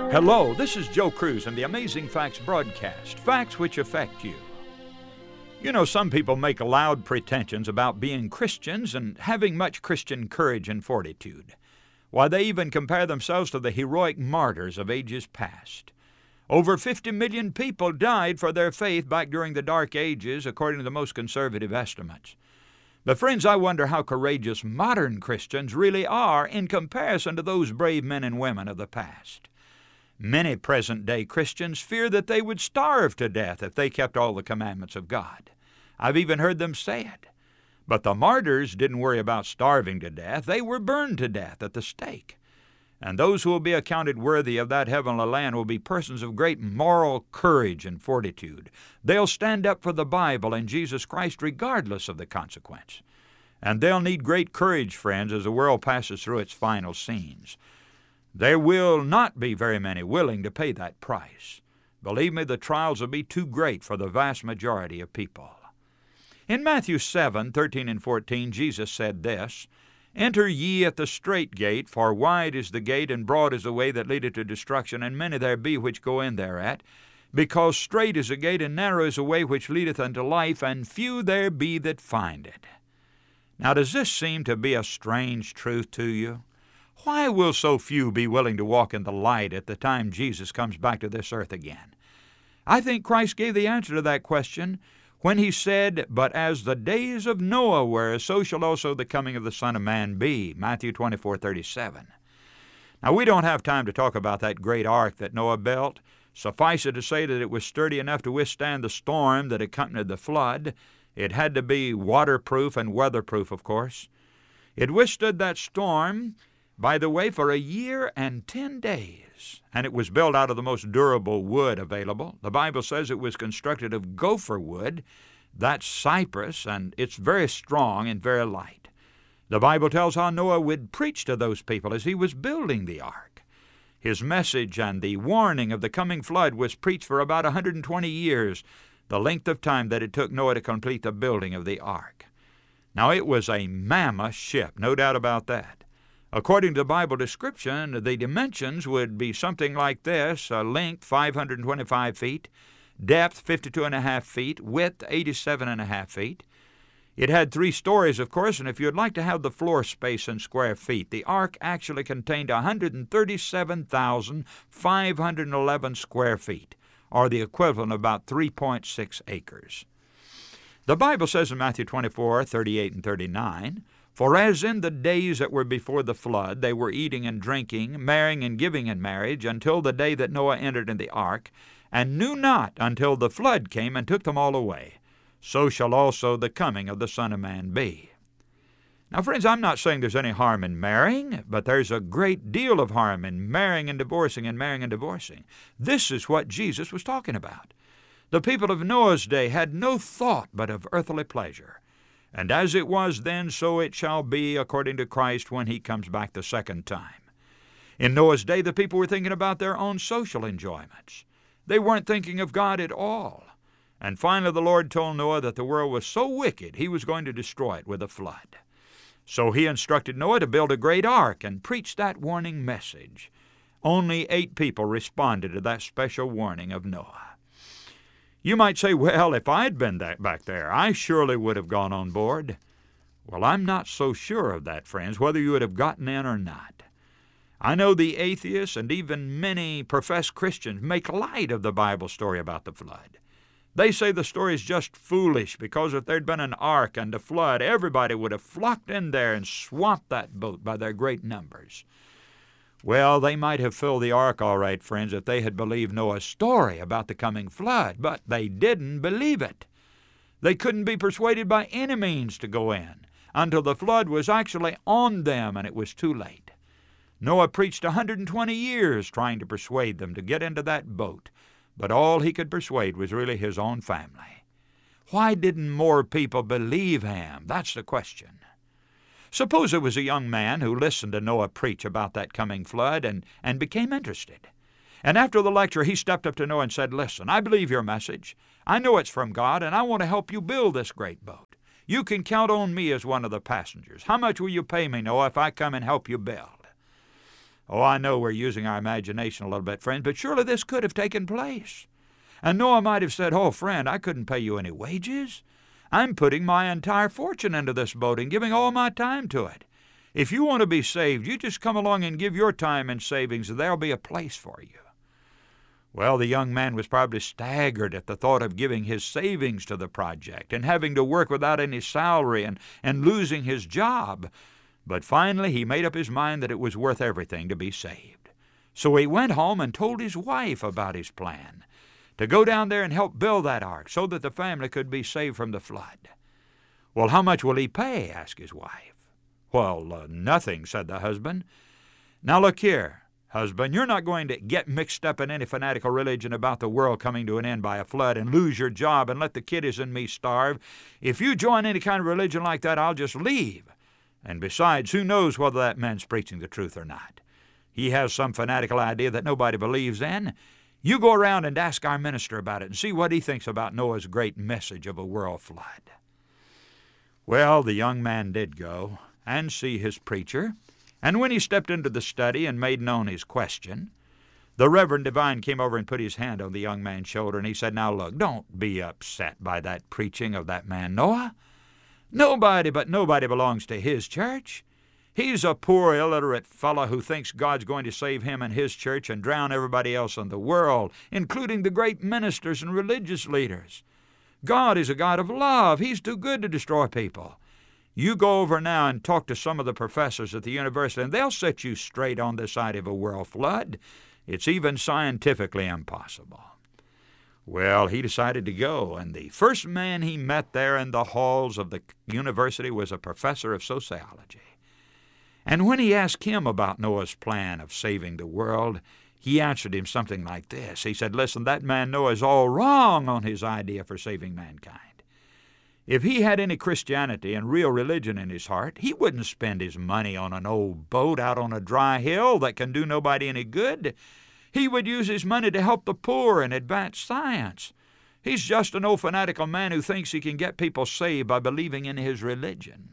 Hello, this is Joe Cruz and the Amazing Facts broadcast, facts which affect you. You know, some people make loud pretensions about being Christians and having much Christian courage and fortitude. Why, they even compare themselves to the heroic martyrs of ages past. Over 50 million people died for their faith back during the Dark Ages, according to the most conservative estimates. But friends, I wonder how courageous modern Christians really are in comparison to those brave men and women of the past. Many present-day Christians fear that they would starve to death if they kept all the commandments of God. I've even heard them say it. But the martyrs didn't worry about starving to death. They were burned to death at the stake. And those who will be accounted worthy of that heavenly land will be persons of great moral courage and fortitude. They'll stand up for the Bible and Jesus Christ regardless of the consequence. And they'll need great courage, friends, as the world passes through its final scenes. There will not be very many willing to pay that price. Believe me, the trials will be too great for the vast majority of people. In Matthew 7:13 and 14, Jesus said this, "Enter ye at the strait gate, for wide is the gate, and broad is the way that leadeth to destruction, and many there be which go in thereat. Because strait is the gate, and narrow is the way which leadeth unto life, and few there be that find it." Now, does this seem to be a strange truth to you? Why will so few be willing to walk in the light at the time Jesus comes back to this earth again? I think Christ gave the answer to that question when he said, "But as the days of Noah were, so shall also the coming of the Son of Man be." Matthew 24:37. Now, we don't have time to talk about that great ark that Noah built. Suffice it to say that it was sturdy enough to withstand the storm that accompanied the flood. It had to be waterproof and weatherproof, of course. It withstood that storm, by the way, for a year and 10 days, and it was built out of the most durable wood available. The Bible says it was constructed of gopher wood, that's cypress, and it's very strong and very light. The Bible tells how Noah would preach to those people as he was building the ark. His message and the warning of the coming flood was preached for about 120 years, the length of time that it took Noah to complete the building of the ark. Now, it was a mammoth ship, no doubt about that. According to the Bible description, the dimensions would be something like this: length 525 feet, depth 52.5 feet, width 87.5 feet. It had 3 stories, of course, and if you'd like to have the floor space in square feet, the ark actually contained 137,511 square feet, or the equivalent of about 3.6 acres. The Bible says in Matthew 24:38 and 39, "For as in the days that were before the flood, they were eating and drinking, marrying and giving in marriage, until the day that Noah entered in the ark, and knew not until the flood came and took them all away, so shall also the coming of the Son of Man be." Now, friends, I'm not saying there's any harm in marrying, but there's a great deal of harm in marrying and divorcing and marrying and divorcing. This is what Jesus was talking about. The people of Noah's day had no thought but of earthly pleasure. And as it was then, so it shall be, according to Christ, when he comes back the second time. In Noah's day, the people were thinking about their own social enjoyments. They weren't thinking of God at all. And finally, the Lord told Noah that the world was so wicked, he was going to destroy it with a flood. So he instructed Noah to build a great ark and preach that warning message. Only 8 people responded to that special warning of Noah. You might say, well, if I'd been back there, I surely would have gone on board. Well, I'm not so sure of that, friends, whether you would have gotten in or not. I know the atheists and even many professed Christians make light of the Bible story about the flood. They say the story is just foolish because if there'd been an ark and a flood, everybody would have flocked in there and swamped that boat by their great numbers. Well, they might have filled the ark all right, friends, if they had believed Noah's story about the coming flood, but they didn't believe it. They couldn't be persuaded by any means to go in until the flood was actually on them and it was too late. Noah preached 120 years trying to persuade them to get into that boat, but all he could persuade was really his own family. Why didn't more people believe him? That's the question. Suppose there was a young man who listened to Noah preach about that coming flood and became interested. And after the lecture, he stepped up to Noah and said, "Listen, I believe your message. I know it's from God, and I want to help you build this great boat. You can count on me as one of the passengers. How much will you pay me, Noah, if I come and help you build?" Oh, I know we're using our imagination a little bit, friends, but surely this could have taken place. And Noah might have said, "Oh, friend, I couldn't pay you any wages. I'm putting my entire fortune into this boat and giving all my time to it. If you want to be saved, you just come along and give your time and savings, and there'll be a place for you." Well, the young man was probably staggered at the thought of giving his savings to the project and having to work without any salary and losing his job. But finally he made up his mind that it was worth everything to be saved. So he went home and told his wife about his plan to go down there and help build that ark so that the family could be saved from the flood. "Well, how much will he pay?" asked his wife. "Well, nothing," said the husband. "Now look here, husband, you're not going to get mixed up in any fanatical religion about the world coming to an end by a flood and lose your job and let the kiddies and me starve. If you join any kind of religion like that, I'll just leave. And besides, who knows whether that man's preaching the truth or not? He has some fanatical idea that nobody believes in. You go around and ask our minister about it and see what he thinks about Noah's great message of a world flood." Well, the young man did go and see his preacher, and when he stepped into the study and made known his question, the Reverend Divine came over and put his hand on the young man's shoulder, and he said, "Now look, don't be upset by that preaching of that man Noah. Nobody belongs to his church. He's a poor, illiterate fellow who thinks God's going to save him and his church and drown everybody else in the world, including the great ministers and religious leaders. God is a God of love. He's too good to destroy people. You go over now and talk to some of the professors at the university, and they'll set you straight on this idea of a world flood. It's even scientifically impossible." Well, he decided to go, and the first man he met there in the halls of the university was a professor of sociology. And when he asked him about Noah's plan of saving the world, he answered him something like this. He said, "Listen, that man Noah is all wrong on his idea for saving mankind. If he had any Christianity and real religion in his heart, he wouldn't spend his money on an old boat out on a dry hill that can do nobody any good. He would use his money to help the poor and advance science. He's just an old fanatical man who thinks he can get people saved by believing in his religion."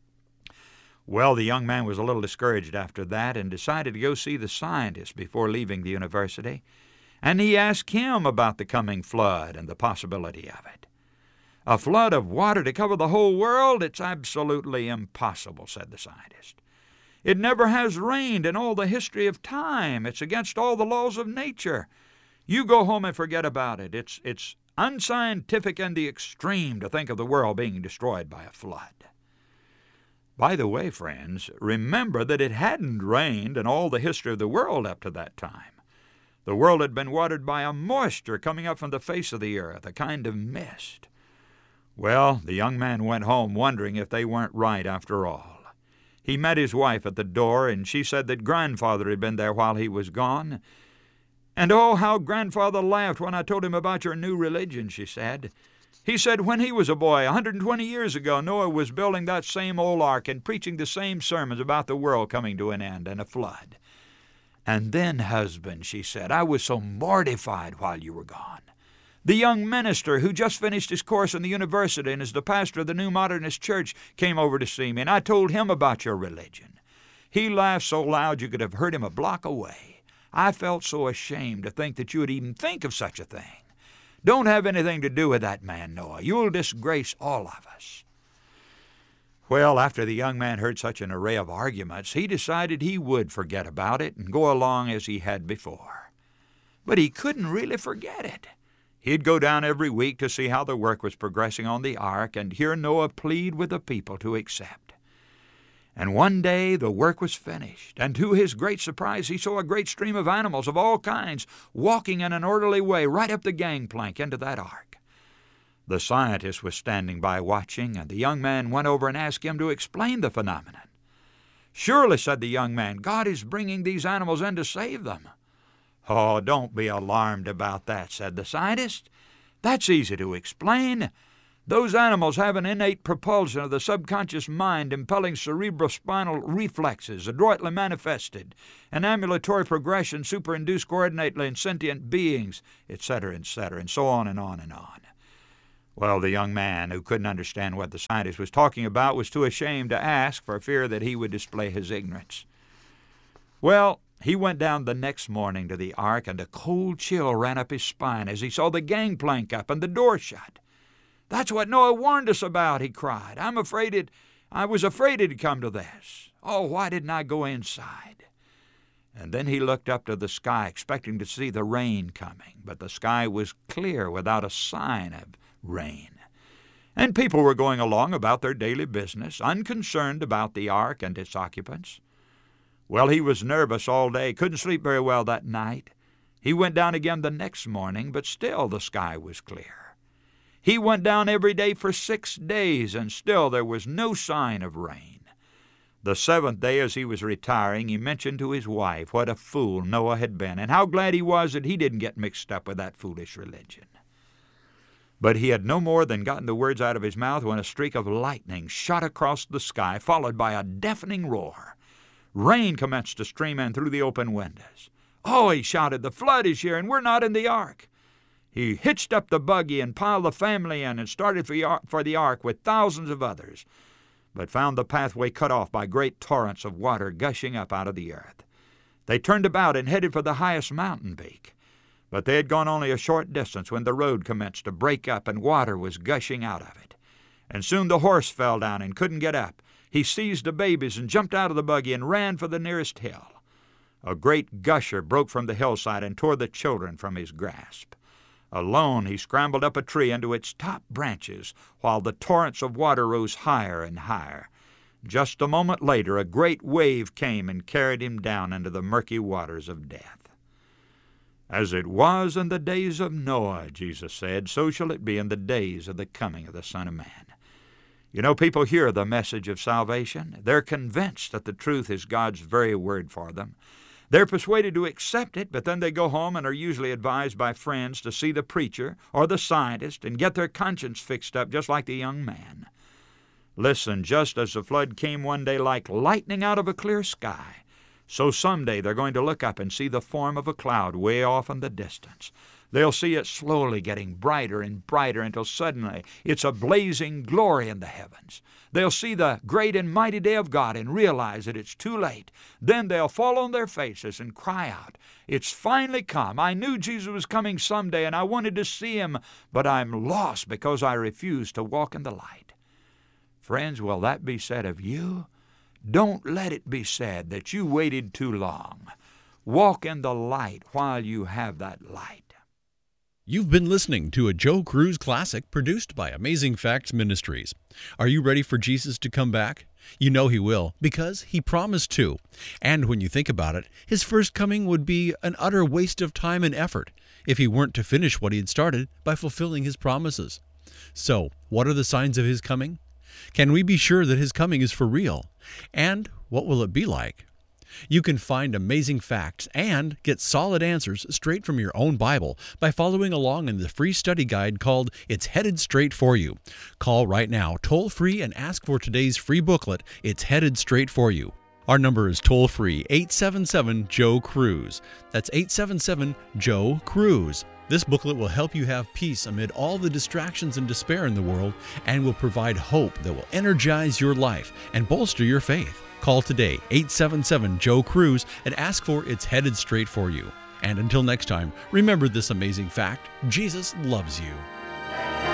Well, the young man was a little discouraged after that and decided to go see the scientist before leaving the university, and he asked him about the coming flood and the possibility of it. "A flood of water to cover the whole world? It's absolutely impossible," said the scientist. "It never has rained in all the history of time. It's against all the laws of nature. You go home and forget about it. It's unscientific in the extreme to think of the world being destroyed by a flood." By the way, friends, remember that it hadn't rained in all the history of the world up to that time. The world had been watered by a moisture coming up from the face of the earth, a kind of mist. Well, the young man went home wondering if they weren't right after all. He met his wife at the door, and she said that grandfather had been there while he was gone. "And oh, how grandfather laughed when I told him about your new religion," she said. "He said when he was a boy, 120 years ago, Noah was building that same old ark and preaching the same sermons about the world coming to an end and a flood. And then, husband," she said, "I was so mortified while you were gone. The young minister who just finished his course in the university and is the pastor of the New Modernist Church came over to see me, and I told him about your religion. He laughed so loud you could have heard him a block away. I felt so ashamed to think that you would even think of such a thing. Don't have anything to do with that man, Noah. You'll disgrace all of us." Well, after the young man heard such an array of arguments, he decided he would forget about it and go along as he had before. But he couldn't really forget it. He'd go down every week to see how the work was progressing on the ark and hear Noah plead with the people to accept. And one day the work was finished, and to his great surprise he saw a great stream of animals of all kinds walking in an orderly way right up the gangplank into that ark. The scientist was standing by watching, and the young man went over and asked him to explain the phenomenon. "Surely," said the young man, "God is bringing these animals in to save them." "Oh, don't be alarmed about that," said the scientist. "That's easy to explain. Those animals have an innate propulsion of the subconscious mind impelling cerebrospinal reflexes adroitly manifested, an ambulatory progression superinduced coordinately in sentient beings, etc., etc., and so on and on and on." Well, the young man, who couldn't understand what the scientist was talking about, was too ashamed to ask for fear that he would display his ignorance. Well, He went down the next morning to the ark, and a cold chill ran up his spine as he saw the gangplank up and the door shut. "That's what Noah warned us about," he cried. I was afraid it'd come to this. Oh, why didn't I go inside?" And then he looked up to the sky, expecting to see the rain coming, but the sky was clear without a sign of rain. And people were going along about their daily business, unconcerned about the ark and its occupants. Well, he was nervous all day, couldn't sleep very well that night. He went down again the next morning, but still the sky was clear. He went down every day for 6 days, and still there was no sign of rain. The 7th day, as he was retiring, he mentioned to his wife what a fool Noah had been, and how glad he was that he didn't get mixed up with that foolish religion. But he had no more than gotten the words out of his mouth when a streak of lightning shot across the sky, followed by a deafening roar. Rain commenced to stream in through the open windows. "Oh," he shouted, "the flood is here, and we're not in the ark." He hitched up the buggy and piled the family in and started for the ark with thousands of others, but found the pathway cut off by great torrents of water gushing up out of the earth. They turned about and headed for the highest mountain peak. But they had gone only a short distance when the road commenced to break up and water was gushing out of it. And soon the horse fell down and couldn't get up. He seized the babies and jumped out of the buggy and ran for the nearest hill. A great gusher broke from the hillside and tore the children from his grasp. Alone, he scrambled up a tree into its top branches while the torrents of water rose higher and higher. Just a moment later, a great wave came and carried him down into the murky waters of death. "As it was in the days of Noah," Jesus said, "so shall it be in the days of the coming of the Son of Man." You know, people hear the message of salvation. They're convinced that the truth is God's very word for them. They're persuaded to accept it, but then they go home and are usually advised by friends to see the preacher or the scientist and get their conscience fixed up just like the young man. Listen, just as the flood came one day like lightning out of a clear sky, so someday they're going to look up and see the form of a cloud way off in the distance. They'll see it slowly getting brighter and brighter until suddenly it's a blazing glory in the heavens. They'll see the great and mighty day of God and realize that it's too late. Then they'll fall on their faces and cry out, "It's finally come. I knew Jesus was coming someday and I wanted to see him, but I'm lost because I refused to walk in the light." Friends, will that be said of you? Don't let it be said that you waited too long. Walk in the light while you have that light. You've been listening to a Joe Cruz Classic produced by Amazing Facts Ministries. Are you ready for Jesus to come back? You know he will, because he promised to. And when you think about it, his first coming would be an utter waste of time and effort if he weren't to finish what he had started by fulfilling his promises. So, what are the signs of his coming? Can we be sure that his coming is for real? And what will it be like? You can find amazing facts and get solid answers straight from your own Bible by following along in the free study guide called It's Headed Straight For You. Call right now, toll-free, and ask for today's free booklet, It's Headed Straight For You. Our number is toll-free, 877-JOE-CRUISE. That's 877-JOE-CRUISE. This booklet will help you have peace amid all the distractions and despair in the world and will provide hope that will energize your life and bolster your faith. Call today, 877-JOE-CRUISE, and ask for It's Headed Straight For You. And until next time, remember this amazing fact: Jesus loves you.